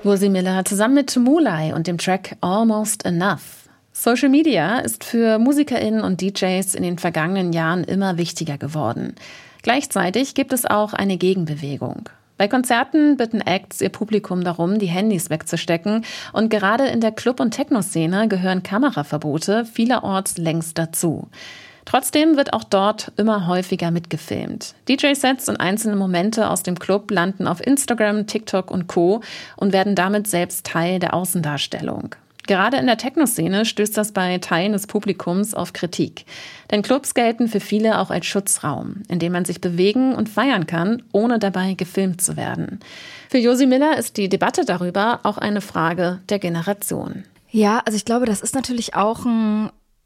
Josie Miller zusammen mit Mulai und dem Track Almost Enough. Social Media ist für MusikerInnen und DJs in den vergangenen Jahren immer wichtiger geworden. Gleichzeitig gibt es auch eine Gegenbewegung. Bei Konzerten bitten Acts ihr Publikum darum, die Handys wegzustecken. Und gerade in der Club- und Techno-Szene gehören Kameraverbote vielerorts längst dazu. Trotzdem wird auch dort immer häufiger mitgefilmt. DJ-Sets und einzelne Momente aus dem Club landen auf Instagram, TikTok und Co. und werden damit selbst Teil der Außendarstellung. Gerade in der Techno-Szene stößt das bei Teilen des Publikums auf Kritik. Denn Clubs gelten für viele auch als Schutzraum, in dem man sich bewegen und feiern kann, ohne dabei gefilmt zu werden. Für Josie Miller ist die Debatte darüber auch eine Frage der Generation. Ja, also ich glaube, das ist natürlich auch ein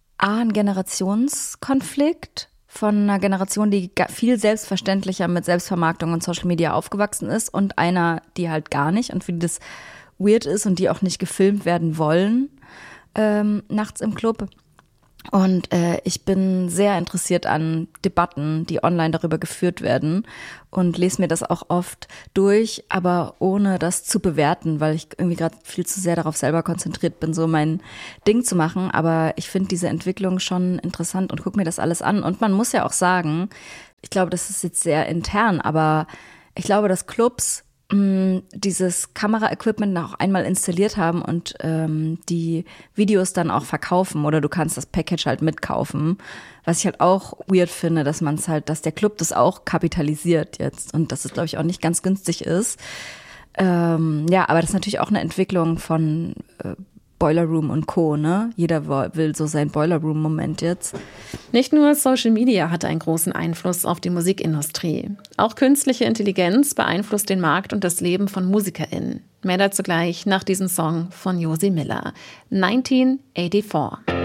Generationskonflikt von einer Generation, die viel selbstverständlicher mit Selbstvermarktung und Social Media aufgewachsen ist und einer, die halt gar nicht und für die das weird ist und die auch nicht gefilmt werden wollen nachts im Club. Und ich bin sehr interessiert an Debatten, die online darüber geführt werden und lese mir das auch oft durch, aber ohne das zu bewerten, weil ich irgendwie gerade viel zu sehr darauf selber konzentriert bin, so mein Ding zu machen. Aber ich finde diese Entwicklung schon interessant und gucke mir das alles an. Und man muss ja auch sagen, ich glaube, das ist jetzt sehr intern, aber ich glaube, dass Clubs dieses Kameraequipment auch einmal installiert haben und die Videos dann auch verkaufen oder du kannst das Package halt mitkaufen, was ich halt auch weird finde, dass man es halt, dass der Club das auch kapitalisiert jetzt und dass es, glaube ich, auch nicht ganz günstig ist. Ja, aber das ist natürlich auch eine Entwicklung von Boiler Room und Co., ne? Jeder will so seinen Boiler Room-Moment jetzt. Nicht nur Social Media hat einen großen Einfluss auf die Musikindustrie. Auch künstliche Intelligenz beeinflusst den Markt und das Leben von MusikerInnen. Mehr dazu gleich nach diesem Song von Josie Miller. 1984.